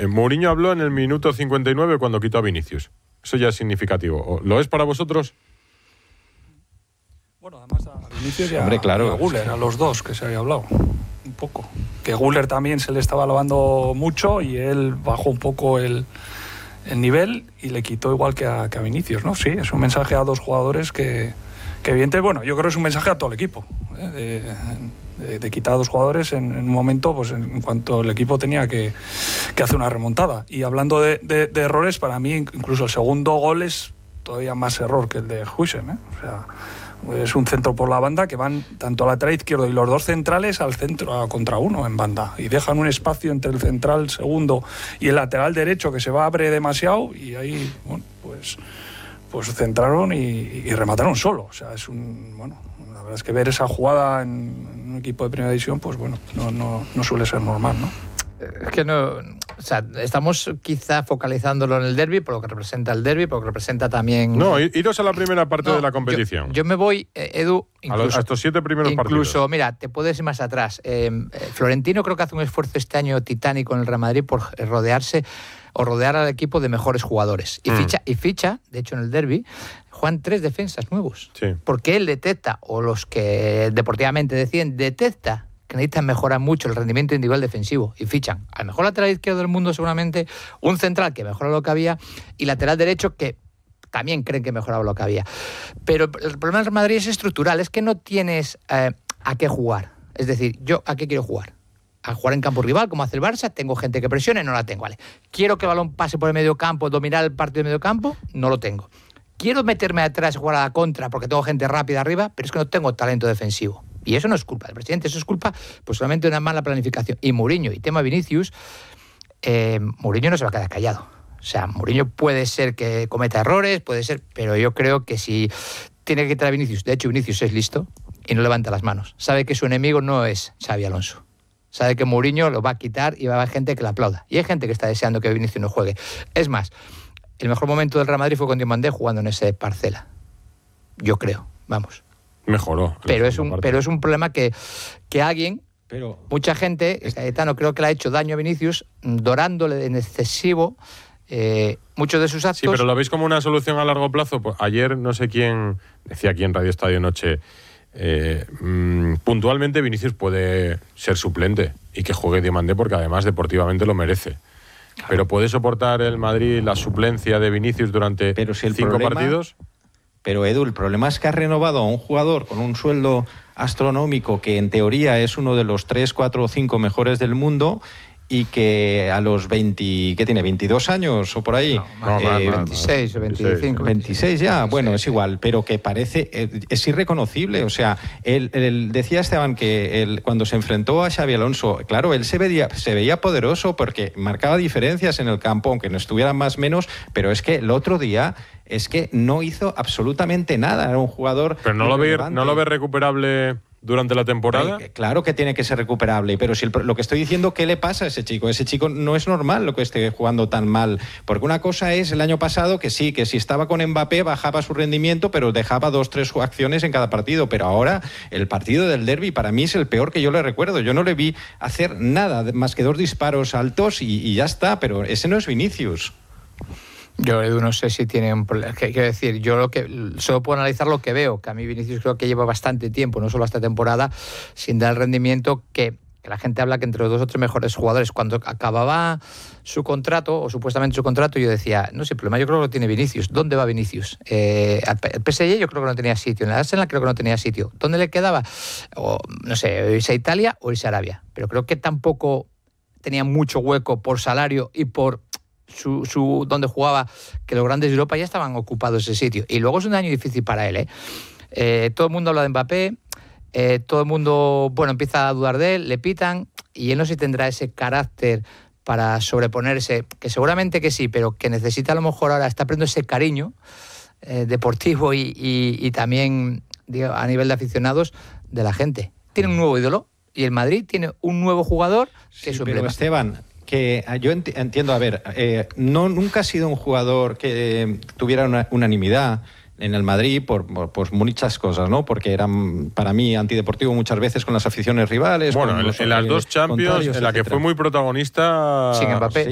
Mourinho habló en el minuto 59 cuando quitó a Vinicius. Eso ya es significativo. ¿Lo es para vosotros? Bueno, además a Vinicius y Hombre, claro. a Güler, a los dos que se había hablado un poco. Que Güler también se le estaba alabando mucho y él bajó un poco el nivel y le quitó igual que a Vinicius, ¿no? Sí, es un mensaje a dos jugadores que evidente, bueno, yo creo que es un mensaje a todo el equipo, de quitar a dos jugadores en un momento, pues en cuanto el equipo tenía que hacer una remontada. Y hablando de errores, para mí incluso el segundo gol es todavía más error que el de Huijsen, ¿eh? O sea, es un centro por la banda que van tanto al lateral izquierdo y los dos centrales al centro contra uno en banda y dejan un espacio entre el central segundo y el lateral derecho que se va a abrir demasiado y ahí, bueno, pues centraron y remataron solo. O sea, la verdad es que ver esa jugada en un equipo de primera división, pues bueno, no suele ser normal, ¿no? Es que no, o sea, estamos quizá focalizándolo en el derbi, por lo que representa el derbi, por lo que representa también... No, iros a la primera parte de la competición. Yo me voy, Edu, incluso, a estos 7 primeros partidos. Incluso, mira, te puedes ir más atrás. Florentino creo que hace un esfuerzo este año titánico en el Real Madrid por rodear al equipo de mejores jugadores. Y ficha, de hecho en el derbi, juegan 3 defensas nuevos. Sí. Porque él detecta, o los que deportivamente deciden, detecta que necesitan mejorar mucho el rendimiento individual defensivo y fichan al mejor lateral izquierdo del mundo seguramente, un central que mejora lo que había y lateral derecho que también creen que mejoraba lo que había. Pero el problema del Real Madrid es estructural, es que no tienes a qué jugar. Es decir, ¿yo a qué quiero jugar? A jugar en campo rival, como hace el Barça, tengo gente que presione, no la tengo. Vale. ¿Quiero que el balón pase por el medio campo, dominar el partido de medio campo? No lo tengo. Quiero meterme atrás y jugar a la contra porque tengo gente rápida arriba, pero es que no tengo talento defensivo. Y eso no es culpa del presidente, eso es culpa pues solamente de una mala planificación. Y Mourinho, y tema Vinicius, Mourinho no se va a quedar callado. O sea, Mourinho puede ser que cometa errores, puede ser, pero yo creo que si tiene que quitar a Vinicius, de hecho Vinicius es listo y no levanta las manos. Sabe que su enemigo no es Xabi Alonso. Sabe que Mourinho lo va a quitar y va a haber gente que le aplauda. Y hay gente que está deseando que Vinicius no juegue. Es más, el mejor momento del Real Madrid fue con Diomandé jugando en ese Parcela. Yo creo, vamos. Mejoró. Pero es un problema que alguien, mucha gente, Cayetano creo que le ha hecho daño a Vinicius, dorándole en excesivo muchos de sus actos. Sí, pero ¿lo veis como una solución a largo plazo? Pues ayer no sé quién decía aquí en Radio Estadio Noche, puntualmente Vinicius puede ser suplente y que juegue Diomandé porque además deportivamente lo merece. Claro. Pero ¿puede soportar el Madrid la suplencia de Vinicius durante 5 partidos? Pero Edu, el problema es que ha renovado a un jugador con un sueldo astronómico que en teoría es uno de los 3, 4 o 5 mejores del mundo y que a los 20, ¿qué tiene? 22 años o por ahí. No, 26 o 25. 26 ya, bueno, es igual, pero que parece, es irreconocible. O sea, él decía Esteban que cuando se enfrentó a Xabi Alonso, claro, él se veía poderoso porque marcaba diferencias en el campo, aunque no estuvieran más o menos, pero es que el otro día es que no hizo absolutamente nada. Era un jugador... Pero ¿no lo ve recuperable durante la temporada? Claro que tiene que ser recuperable, pero si lo que estoy diciendo, ¿qué le pasa a ese chico? Ese chico no es normal lo que esté jugando tan mal, porque una cosa es el año pasado que sí, que si estaba con Mbappé bajaba su rendimiento, pero dejaba 2, 3 acciones en cada partido, pero ahora el partido del derbi para mí es el peor que yo le recuerdo. Yo no le vi hacer nada más que 2 disparos altos y ya está, pero ese no es Vinicius. Yo, Edu, no sé si tiene un problema. Quiero decir, yo solo puedo analizar lo que veo, que a mí Vinicius creo que lleva bastante tiempo, no solo esta temporada, sin dar el rendimiento que la gente habla que entre los 2 o 3 mejores jugadores. Cuando acababa su contrato, o supuestamente su contrato, yo decía, no sé, el problema yo creo que lo tiene Vinicius. ¿Dónde va Vinicius? El PSG yo creo que no tenía sitio, en el Arsenal creo que no tenía sitio. ¿Dónde le quedaba? O, no sé, irse a Italia o irse a Arabia. Pero creo que tampoco tenía mucho hueco por salario y por... donde jugaba, que los grandes de Europa ya estaban ocupados ese sitio. Y luego es un año difícil para él, todo el mundo habla de Mbappé, todo el mundo, empieza a dudar de él, le pitan, y él no sé si tendrá ese carácter para sobreponerse, que seguramente que sí, pero que necesita a lo mejor ahora, está aprendiendo ese cariño deportivo y también a nivel de aficionados de la gente. Tiene un nuevo ídolo, y el Madrid tiene un nuevo jugador que es un pero Esteban, que yo entiendo, a ver, nunca ha sido un jugador que tuviera una unanimidad en el Madrid por muchas cosas, ¿no? Porque eran, para mí, antideportivo muchas veces con las aficiones rivales. Bueno, en las 2 Champions, en la que fue muy protagonista... Sin Mbappé.